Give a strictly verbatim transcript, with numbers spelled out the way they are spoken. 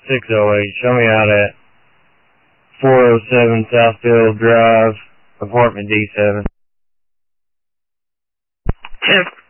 six oh eight. Show me out at four oh seven Southfield Drive, apartment D seven. Tip.